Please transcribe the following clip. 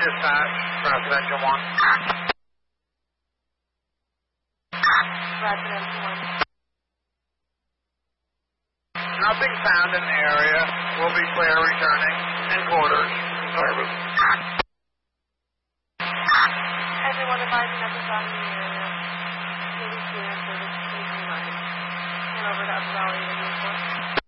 Dispatch, Residential 1. Residential 1. Nothing found in the area. Will be clear returning in quarters. Service. Everyone advising nothing found in the area. Will be clear in service. Please be reminded. And over to Upper Valley Radio 4.